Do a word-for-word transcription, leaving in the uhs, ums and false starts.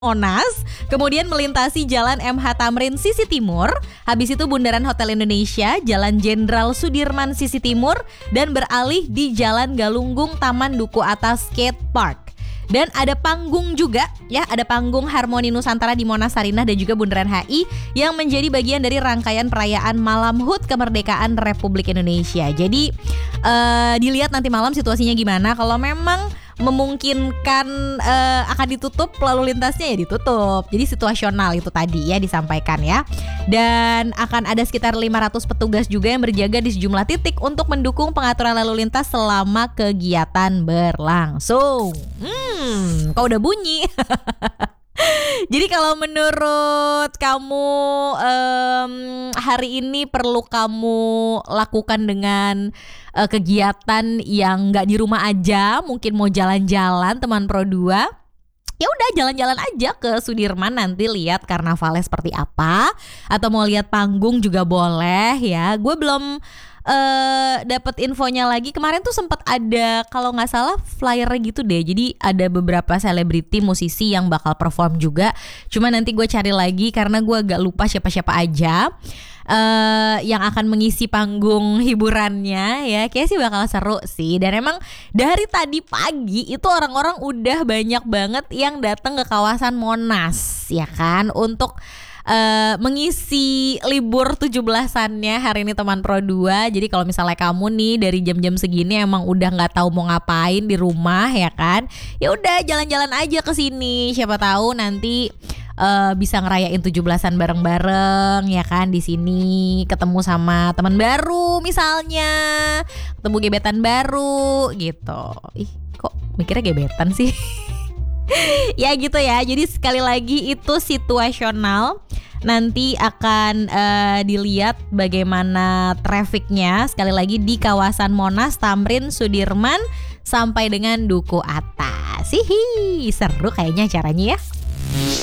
Monas, kemudian melintasi Jalan M H Tamrin sisi timur, habis itu Bundaran Hotel Indonesia, Jalan Jenderal Sudirman sisi timur, dan beralih di Jalan Galunggung Taman Duku Atas Skate Park. Dan ada panggung juga ya, ada panggung Harmoni Nusantara di Monas Sarinah dan juga Bundaran H I yang menjadi bagian dari rangkaian perayaan Malam H U T Kemerdekaan Republik Indonesia. Jadi uh, dilihat nanti malam situasinya gimana. Kalau memang memungkinkan uh, akan ditutup lalu lintasnya ya ditutup. Jadi situasional itu tadi ya disampaikan ya. Dan akan ada sekitar lima ratus petugas juga yang berjaga di sejumlah titik untuk mendukung pengaturan lalu lintas selama kegiatan berlangsung. Hmm, kok udah bunyi? Jadi kalau menurut kamu um, hari ini perlu kamu lakukan dengan uh, kegiatan yang nggak di rumah aja, mungkin mau jalan-jalan teman Pro dua, ya udah jalan-jalan aja ke Sudirman nanti lihat karnavalnya seperti apa, atau mau lihat panggung juga boleh ya. Gue belum Uh, dapat infonya lagi. Kemarin tuh sempat ada kalau nggak salah flyer gitu deh. Jadi ada beberapa selebriti musisi yang bakal perform juga. Cuma nanti gue cari lagi karena gue agak lupa siapa-siapa aja uh, yang akan mengisi panggung hiburannya ya. Kayaknya sih bakal seru sih. Dan emang dari tadi pagi itu orang-orang udah banyak banget yang datang ke kawasan Monas ya kan, untuk Uh, mengisi libur tujuh belasannya hari ini teman Pro dua. Jadi kalau misalnya kamu nih dari jam-jam segini emang udah nggak tahu mau ngapain di rumah ya kan, ya udah jalan-jalan aja ke sini. Siapa tahu nanti uh, bisa ngerayain tujuh belasan bareng-bareng ya kan di sini, ketemu sama teman baru misalnya, ketemu gebetan baru gitu. Ih, kok mikirnya gebetan sih? Ya gitu ya. Jadi sekali lagi itu situasional. Nanti akan uh, dilihat bagaimana trafiknya sekali lagi di kawasan Monas, Tamrin, Sudirman sampai dengan Duku Atas. Hihi, seru kayaknya acaranya ya.